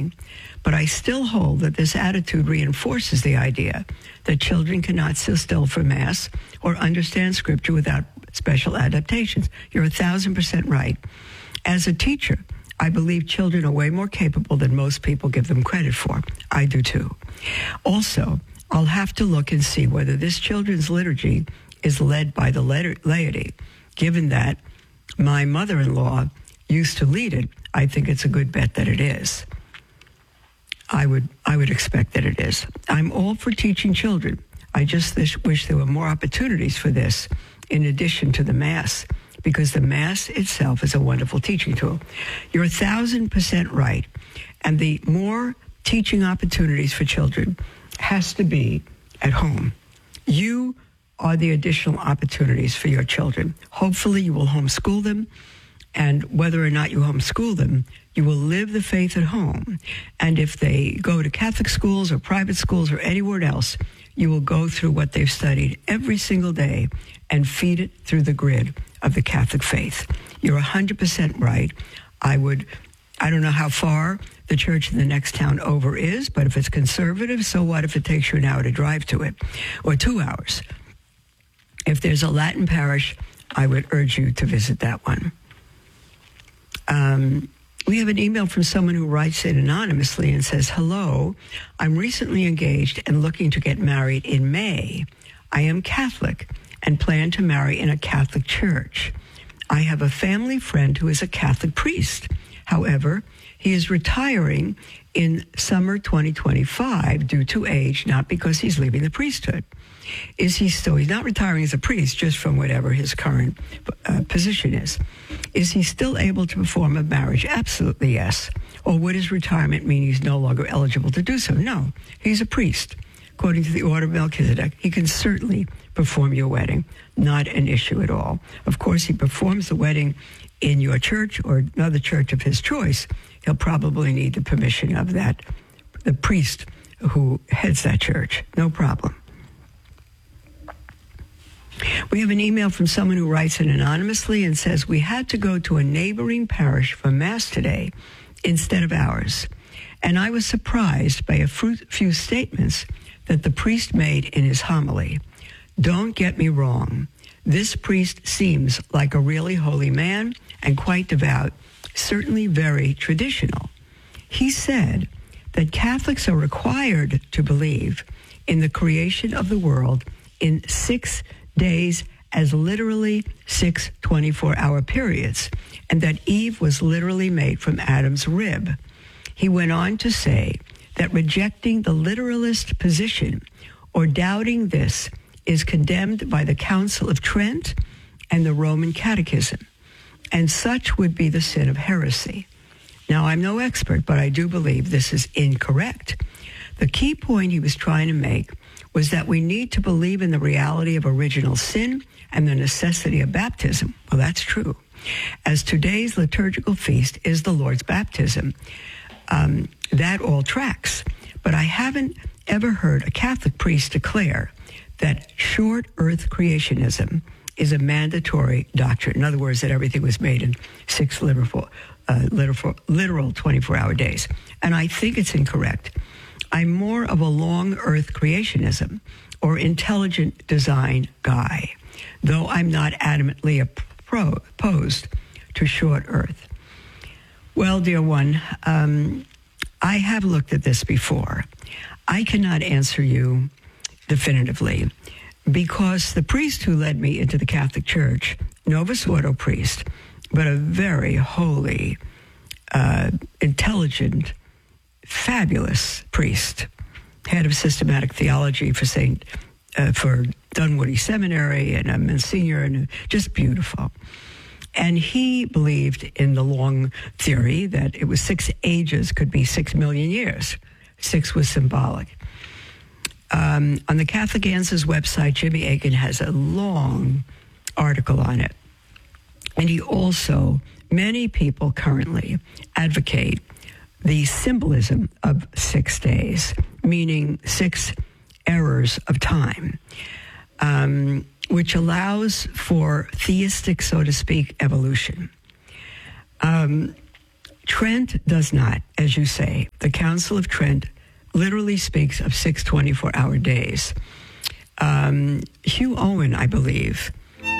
children. But I still hold that this attitude reinforces the idea that children cannot sit still for Mass or understand Scripture without special adaptations. You're 1,000% right. As a teacher, I believe children are way more capable than most people give them credit for. I do too. Also, I'll have to look and see whether this children's liturgy is led by the laity. Given that my mother-in-law used to lead it, I think it's a good bet that it is. I would expect that it is. I'm all for teaching children. I just wish there were more opportunities for this in addition to the Mass, because the Mass itself is a wonderful teaching tool. You're 1,000% right. And the more teaching opportunities for children has to be at home. You are the additional opportunities for your children. Hopefully you will homeschool them, and whether or not you homeschool them, you will live the faith at home. And if they go to Catholic schools or private schools or anywhere else, you will go through what they've studied every single day and feed it through the grid of the Catholic faith. You're 100% right. I don't know how far the church in the next town over is, but if it's conservative, so what if it takes you an hour to drive to it, or 2 hours? If there's a Latin parish, I would urge you to visit that one. We have an email from someone who writes it anonymously and says, "Hello, I'm recently engaged and looking to get married in May. I am Catholic and plan to marry in a Catholic church. I have a family friend who is a Catholic priest. However, he is retiring in summer 2025 due to age, not because he's leaving the priesthood. He's not retiring as a priest, just from whatever his current position is. Is he still able to perform a marriage? Absolutely, yes. Or would his retirement mean he's no longer eligible to do so? No, he's a priest. According to the Order of Melchizedek, he can certainly perform your wedding. Not an issue at all. Of course, he performs the wedding in your church or another church of his choice. He'll probably need the permission of the priest who heads that church. No problem. We have an email from someone who writes it anonymously and says, "We had to go to a neighboring parish for Mass today instead of ours. And I was surprised by a few statements that the priest made in his homily. Don't get me wrong. This priest seems like a really holy man and quite devout, certainly very traditional. He said that Catholics are required to believe in the creation of the world in 6 days as literally 6 24-hour periods, and that Eve was literally made from Adam's rib. He went on to say that rejecting the literalist position or doubting this is condemned by the Council of Trent and the Roman Catechism, and such would be the sin of heresy. Now, I'm no expert, but I do believe this is incorrect. The key point he was trying to make was that we need to believe in the reality of original sin and the necessity of baptism. Well, that's true. As today's liturgical feast is the Lord's baptism, that all tracks. But I haven't ever heard a Catholic priest declare that short earth creationism is a mandatory doctrine. In other words, that everything was made in 6 literal 24-hour days. And I think it's incorrect. I'm more of a long earth creationism or intelligent design guy, though I'm not adamantly opposed to short earth. Well, dear one, I have looked at this before. I cannot answer you definitively because the priest who led me into the Catholic Church, Novus Ordo priest, but a very holy, intelligent, fabulous priest, head of systematic theology for Dunwoody Seminary and a Monsignor, and just beautiful. And he believed in the long theory that it was 6 ages could be 6 million years. 6 was symbolic. On the Catholic Answers website, Jimmy Akin has a long article on it. And he also, many people currently advocate the symbolism of 6 days, meaning 6 errors of time, which allows for theistic, so to speak, evolution. Trent does not, as you say. The Council of Trent literally speaks of 6 24-hour days. Hugh Owen, I believe,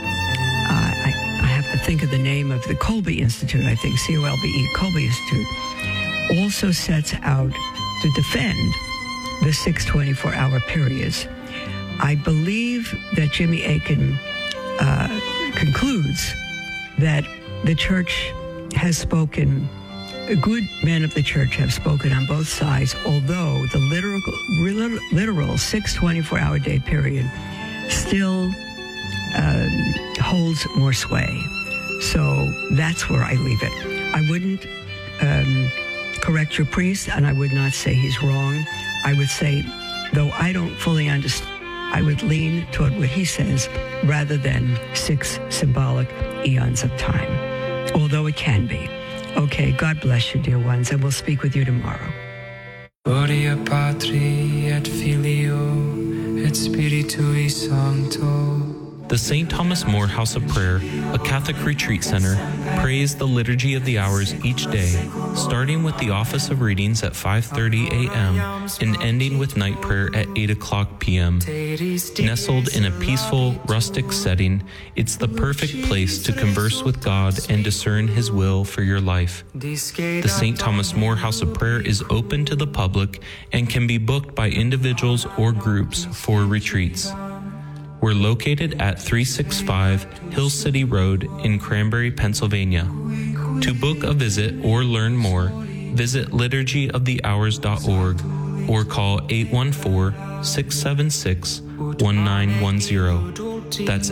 I have to think of the name of the Colby Institute, I think, C-O-L-B-E, Colby Institute, also sets out to defend the 6 24-hour periods. I believe that Jimmy Akin concludes that the church has spoken, good men of the church have spoken on both sides, although the literal 6 24-hour day period still holds more sway. So that's where I leave it. I wouldn't correct your priest, and I would not say he's wrong. I would say, though I don't fully understand, I would lean toward what he says rather than 6 symbolic eons of time, although it can be. Okay, God bless you, dear ones, and we'll speak with you tomorrow. Gloria Patri et Filio et Spiritui Sancto. The St. Thomas More House of Prayer, a Catholic retreat center, prays the Liturgy of the Hours each day, starting with the office of readings at 5:30 a.m. and ending with night prayer at 8 o'clock p.m. Nestled in a peaceful, rustic setting, it's the perfect place to converse with God and discern His will for your life. The St. Thomas More House of Prayer is open to the public and can be booked by individuals or groups for retreats. We're located at 365 Hill City Road in Cranberry, Pennsylvania. To book a visit or learn more, visit liturgyofthehours.org or call 814-676-1910. That's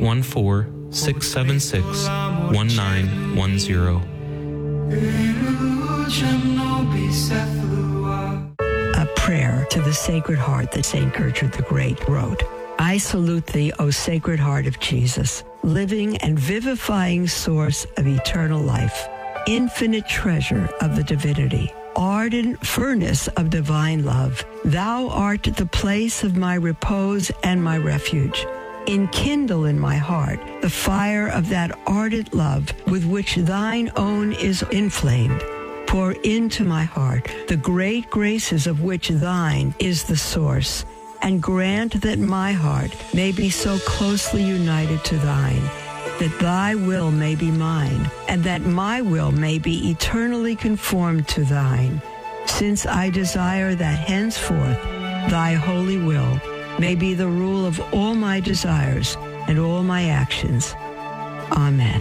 814-676-1910. A prayer to the Sacred Heart that St. Gertrude the Great wrote. I salute thee, O Sacred Heart of Jesus, living and vivifying source of eternal life, infinite treasure of the divinity, ardent furnace of divine love. Thou art the place of my repose and my refuge. Enkindle in my heart the fire of that ardent love with which thine own is inflamed. Pour into my heart the great graces of which thine is the source, and grant that my heart may be so closely united to thine, that thy will may be mine, and that my will may be eternally conformed to thine, since I desire that henceforth thy holy will may be the rule of all my desires and all my actions. Amen.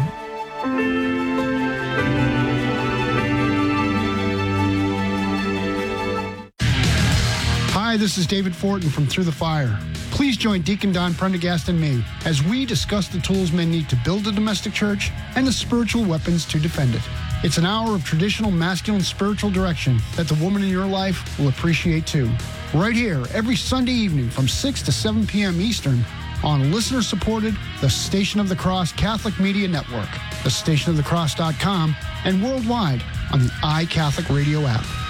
Hi, this is David Fortin from Through the Fire. Please join Deacon Don Prendergast and me as we discuss the tools men need to build a domestic church and the spiritual weapons to defend it. It's an hour of traditional masculine spiritual direction that the woman in your life will appreciate too. Right here, every Sunday evening from 6 to 7 p.m. Eastern on listener-supported The Station of the Cross Catholic Media Network, thestationofthecross.com, and worldwide on the iCatholic Radio app.